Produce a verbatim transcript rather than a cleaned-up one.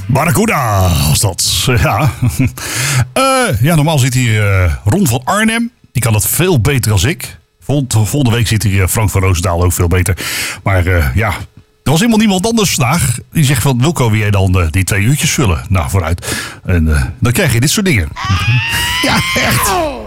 Barracuda was dat. Ja. Uh, ja, normaal zit hier uh, Ron van Arnhem. Die kan het veel beter als ik. Vol- volgende week zit hier Frank van Roosendaal ook veel beter. Maar uh, ja, er was helemaal niemand anders vandaag. Die zegt van, Wilco, wil jij dan uh, die twee uurtjes vullen? Nou, vooruit. En uh, dan krijg je dit soort dingen. Ja, echt.